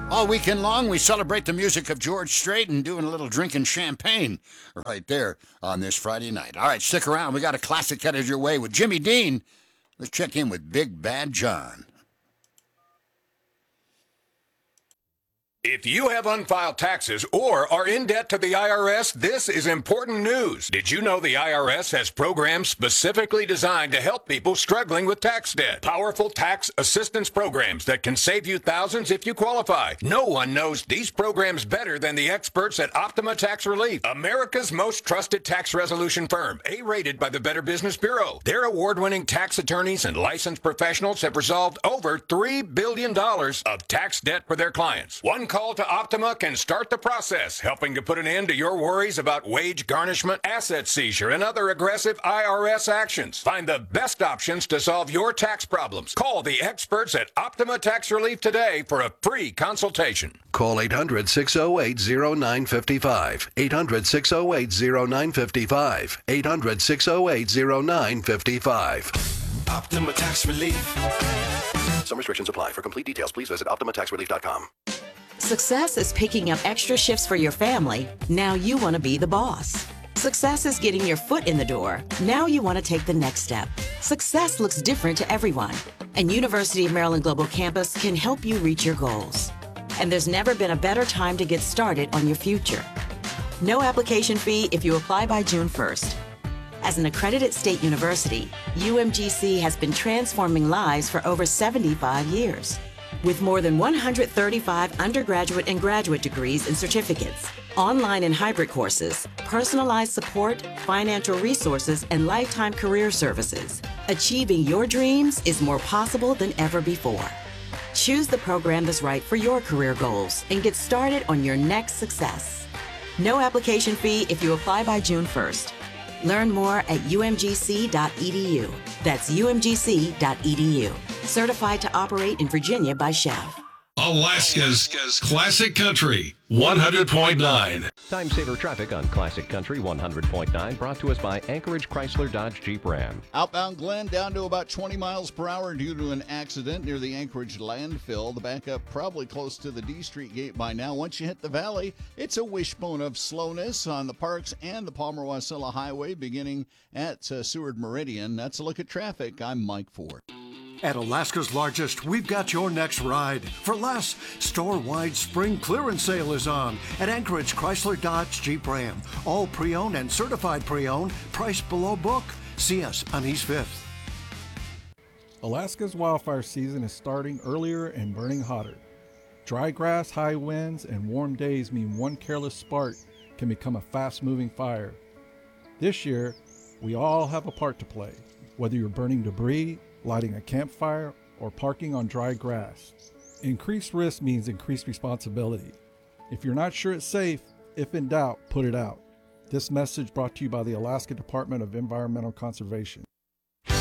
All weekend long, we celebrate the music of George Strait and doing a little drinking champagne right there on this Friday night. All right, stick around. We got a classic headed your way with Jimmy Dean. Let's check in with Big Bad John. If you have unfiled taxes or are in debt to the IRS, this is important news. Did you know the IRS has programs specifically designed to help people struggling with tax debt? Powerful tax assistance programs that can save you thousands if you qualify. No one knows these programs better than the experts at Optima Tax Relief, America's most trusted tax resolution firm, A-rated by the Better Business Bureau. Their award-winning tax attorneys and licensed professionals have resolved over $3 billion of tax debt for their clients. One call to Optima can start the process, helping to put an end to your worries about wage garnishment, asset seizure, and other aggressive IRS actions. Find the best options to solve your tax problems. Call the experts at Optima Tax Relief today for a free consultation. Call 800-608-0955. 800-608-0955. 800-608-0955. Optima Tax Relief. Some restrictions apply. For complete details, please visit OptimaTaxRelief.com. Success is picking up extra shifts for your family. Now you want to be the boss. Success is getting your foot in the door. Now you want to take the next step. Success looks different to everyone, and University of Maryland Global Campus can help you reach your goals. And there's never been a better time to get started on your future. No application fee if you apply by June 1st. As an accredited state university, UMGC has been transforming lives for over 75 years. With more than 135 undergraduate and graduate degrees and certificates, online and hybrid courses, personalized support, financial resources, and lifetime career services, achieving your dreams is more possible than ever before. Choose the program that's right for your career goals and get started on your next success. No application fee if you apply by June 1st. Learn more at umgc.edu. That's umgc.edu. Certified to operate in Virginia by Chev. Alaska's Classic Country 100.9. Time saver traffic on Classic Country 100.9, brought to us by Anchorage Chrysler Dodge Jeep Ram. Outbound Glen down to about 20 miles per hour due to an accident near the Anchorage landfill. The backup probably close to the D Street gate by now. Once you hit the valley, it's a wishbone of slowness on the Parks and the Palmer-Wasilla Highway beginning at Seward Meridian. That's a look at traffic. I'm Mike Ford. At Alaska's largest, we've got your next ride. For less, store-wide spring clearance sale is on at Anchorage Chrysler Dodge Jeep Ram. All pre-owned and certified pre-owned, priced below book. See us on East 5th. Alaska's wildfire season is starting earlier and burning hotter. Dry grass, high winds, and warm days mean one careless spark can become a fast-moving fire. This year, we all have a part to play, whether you're burning debris, lighting a campfire, or parking on dry grass. Increased risk means increased responsibility. If you're not sure it's safe, if in doubt, put it out. This message brought to you by the Alaska Department of Environmental Conservation.